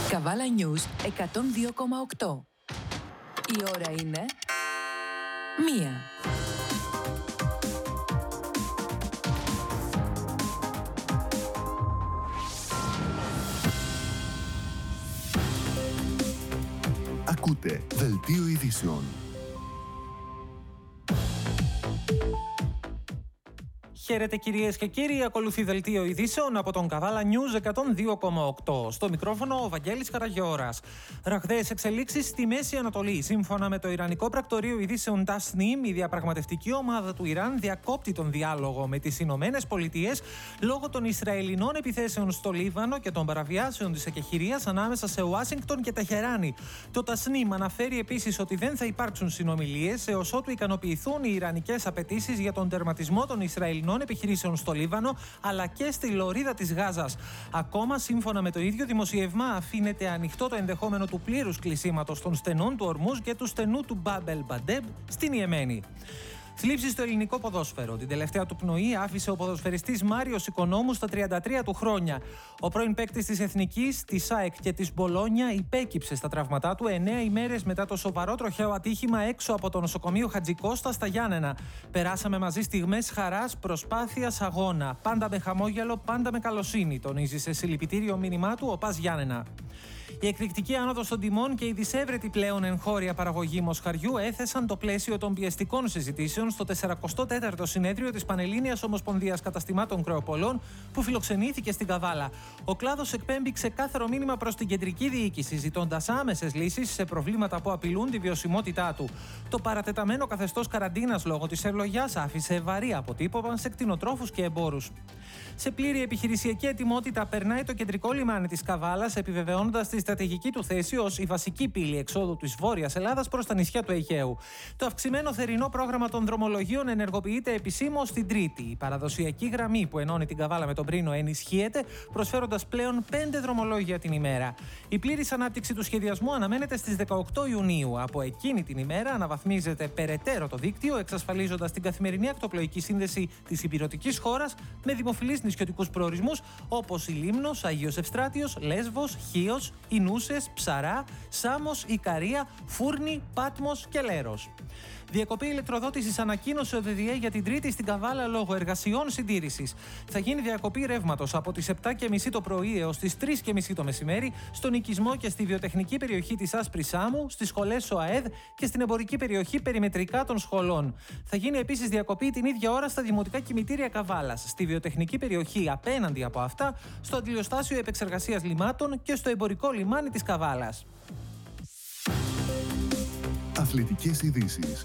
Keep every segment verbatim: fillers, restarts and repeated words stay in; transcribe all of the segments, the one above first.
Καβάλα News εκατόν δύο κόμμα οκτώ. Η ώρα είναι μία. Ακούτε Δελτίο Ειδήσεων. Χαίρετε κυρίες και κύριοι, ακολουθεί Δελτίο Ειδήσεων από τον Καβάλα News εκατόν δύο κόμμα οκτώ. Στο μικρόφωνο ο Βαγγέλης Καραγιώρας. Ραγδαίες εξελίξεις στη Μέση Ανατολή. Σύμφωνα με το Ιρανικό Πρακτορείο Ειδήσεων Tasnim, η διαπραγματευτική ομάδα του Ιράν διακόπτει τον διάλογο με τις Ηνωμένες Πολιτείες λόγω των Ισραηλινών επιθέσεων στο Λίβανο και των παραβιάσεων της εκεχηρίας ανάμεσα σε Ουάσιγκτον και Τεχεράνη. Το Tasnim αναφέρει επίσης ότι δεν θα υπάρξουν συνομιλίες έως ότου ικανοποιηθούν οι ιρανικές απαιτήσεις για τον τερματισμό των Ισραηλινών επιχειρήσεων στο Λίβανο αλλά και στη λωρίδα της Γάζας. Ακόμα, σύμφωνα με το ίδιο δημοσίευμα, αφήνεται ανοιχτό το ενδεχόμενο του πλήρους κλεισίματος των στενών του Ορμούζ και του στενού του Μπάμπ ελ Μαντέμπ στην Ιεμένη. Θλίψη στο ελληνικό ποδόσφαιρο. Την τελευταία του πνοή άφησε ο ποδοσφαιριστής Μάριος Οικονόμου στα τριάντα τρία του χρόνια. Ο πρώην παίκτης της Εθνικής, της ΑΕΚ και της Μπολόνια υπέκυψε στα τραύματά του εννέα ημέρες μετά το σοβαρό τροχαίο ατύχημα έξω από το νοσοκομείο Χατζικώστα στα Γιάννενα. Περάσαμε μαζί στιγμές χαράς, προσπάθειας, αγώνα. Πάντα με χαμόγελο, πάντα με καλοσύνη, τονίζει σε συλληπιτήριο μήνυμά του ο Πας Γιάννενα. Η εκρηκτική άνοδος των τιμών και η δυσέβρετη πλέον εγχώρια παραγωγή μοσχαριού έθεσαν το πλαίσιο των πιεστικών συζητήσεων στο σαράντα τέταρτο συνέδριο της Πανελλήνιας Ομοσπονδίας Καταστημάτων Κρεοπολών που φιλοξενήθηκε στην Καβάλα. Ο κλάδος εκπέμπει ξεκάθαρο μήνυμα προς την κεντρική διοίκηση, ζητώντας άμεσες λύσεις σε προβλήματα που απειλούν τη βιωσιμότητά του. Το παρατεταμένο καθεστώς καραντίνας λόγω της ευλογιάς άφησε βαρύ αποτύπωμα σε κτηνοτρόφους και εμπόρους. Σε πλήρη επιχειρησιακή ετοιμότητα περνάει το κεντρικό λιμάνι της Καβάλας, επιβεβαιώνοντας τη στρατηγική του θέση ως η βασική πύλη εξόδου της Βόρειας Ελλάδας προς τα νησιά του Αιγαίου. Το αυξημένο θερινό πρόγραμμα των δρομολογίων ενεργοποιείται επισήμως την Τρίτη. Η παραδοσιακή γραμμή που ενώνει την Καβάλα με τον Πρίνο ενισχύεται, προσφέροντας πλέον πέντε δρομολόγια την ημέρα. Η πλήρης ανάπτυξη του σχεδιασμού αναμένεται στις δεκαοκτώ Ιουνίου. Από εκείνη την ημέρα αναβαθμίζεται περαιτέρω το δίκτυο, εξασφαλίζοντας την καθημερινή ακτοπλοϊκή σύνδεση της ηπειρωτικής χώρας με δημοφιλείς νησιωτικούς προορισμούς όπως η Λίμνος, Αγίος Ευστράτιος, Λέσβος, Χίος, Ινούσες, Ψαρά, Σάμος, Ικαρία, Φούρνη, Πάτμος και Λέρος. Διακοπή ηλεκτροδότησης ανακοίνωσε ο ΔΔΕ για την Τρίτη στην Καβάλα λόγω εργασιών συντήρησης. Θα γίνει διακοπή ρεύματος από τις επτά και μισή το πρωί έως τις τρεις και μισή το μεσημέρι στον οικισμό και στη βιοτεχνική περιοχή της Άσπρης Σάμου, στις σχολές ΟΑΕΔ και στην εμπορική περιοχή περιμετρικά των σχολών. Θα γίνει επίσης διακοπή την ίδια ώρα στα δημοτικά κημητήρια Καβάλας, στη βιοτεχνική περιοχή απέναντι από αυτά, στο αντιλιοστάσιο επεξεργασίας λιμάτων και στο εμπορικό λιμάνι της Καβάλας. Αθλητικές ειδήσεις.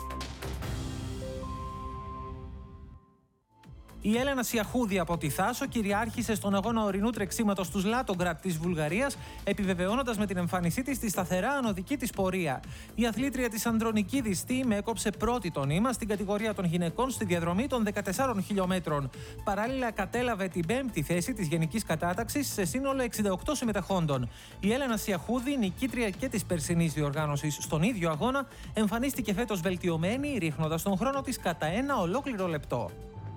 Η Έλενα Σιαχούδη από τη Θάσο κυριάρχησε στον αγώνα ορεινού τρεξίματος του Ζλάτογκρατ της Βουλγαρίας, επιβεβαιώνοντας με την εμφάνισή της τη σταθερά ανωδική της πορεία. Η αθλήτρια της Ανδρονικίδης Team έκοψε πρώτη το νήμα στην κατηγορία των γυναικών στη διαδρομή των δεκατεσσάρων χιλιομέτρων. Παράλληλα, κατέλαβε την πέμπτη θέση της γενικής κατάταξης σε σύνολο εξήντα οκτώ συμμετεχόντων. Η Έλενα Σιαχούδη, νικήτρια και της περσινής διοργάνωσης στον ίδιο αγώνα, εμφανίστηκε φέτος βελτιωμένη, ρίχνοντας τον χρόνο της κατά ένα ολόκληρο λεπτό.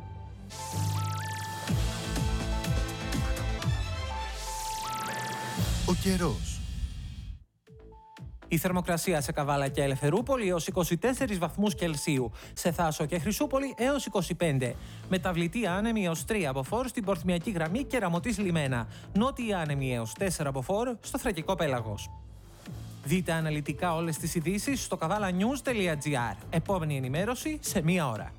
Ο καιρός. Η θερμοκρασία σε Καβάλα και Ελευθερούπολη έως είκοσι τέσσερις βαθμούς Κελσίου, σε Θάσο και Χρυσούπολη έως είκοσι πέντε. Μεταβλητή άνεμη έως τρία μποφόρ στην Πορθμιακή Γραμμή και Ραμωτής Λιμένα. Νότιοι άνεμοι έως τέσσερα μποφόρ στο Θρακικό Πέλαγος. Δείτε αναλυτικά όλες τις ειδήσεις στο καβάλα-news τελεία τζι άρ. Επόμενη ενημέρωση σε μία ώρα.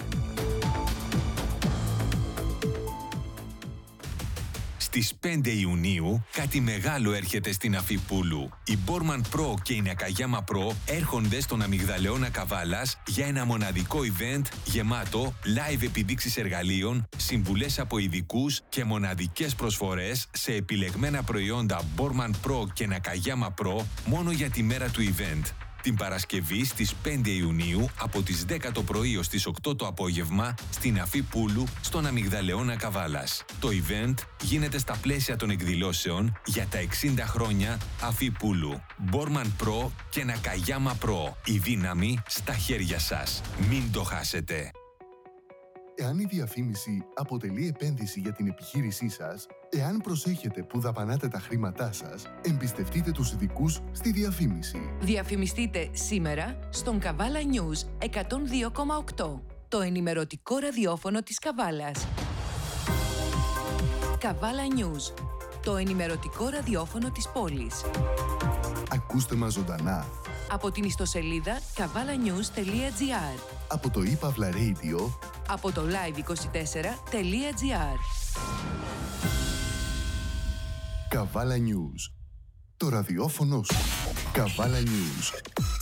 Στις πέντε Ιουνίου κάτι μεγάλο έρχεται στην Αφίπουλου. Η Borman Pro και η Nakayama Pro έρχονται στον Αμυγδαλεώνα Καβάλας για ένα μοναδικό event γεμάτο live επιδείξεις εργαλείων, συμβουλές από ειδικούς και μοναδικές προσφορές σε επιλεγμένα προϊόντα Borman Pro και Nakayama Pro μόνο για τη μέρα του event. Την Παρασκευή στις πέντε Ιουνίου από τις δέκα το πρωί ως τις οκτώ το απόγευμα στην Αφίπουλου στον Αμυγδαλεώνα Καβάλας. Το event γίνεται στα πλαίσια των εκδηλώσεων για τα εξήντα χρόνια Αφίπουλου. Borman Pro και Nakayama Pro. Η δύναμη στα χέρια σας. Μην το χάσετε. εάν η διαφήμιση αποτελεί επένδυση για την επιχείρησή σας, εάν προσέχετε που δαπανάτε τα χρήματά σας, εμπιστευτείτε τους ειδικούς στη διαφήμιση. Διαφημιστείτε σήμερα στον Καβάλα News εκατόν δύο κόμμα οκτώ, το ενημερωτικό ραδιόφωνο της Καβάλας. Καβάλα News, το ενημερωτικό ραδιόφωνο της πόλης. Ακούστε μας ζωντανά Από την ιστοσελίδα καβάλα νιους τελεία τζι άρ, από το ePavla Radio, από το λάιβ είκοσι τέσσερα τελεία τζι άρ. Καβάλα News. Το ραδιόφωνο σου. Καβάλα News.